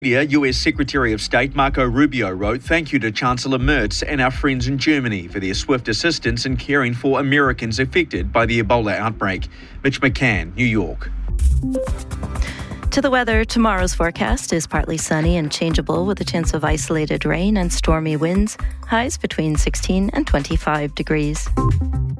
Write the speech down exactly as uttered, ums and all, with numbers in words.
U S Secretary of State Marco Rubio wrote, "Thank you to Chancellor Merz and our friends in Germany for their swift assistance in caring for Americans affected by the Ebola outbreak." Mitch McCann, New York. To the weather, tomorrow's forecast is partly sunny and changeable with a chance of isolated rain and stormy winds, highs between sixteen and twenty-five degrees.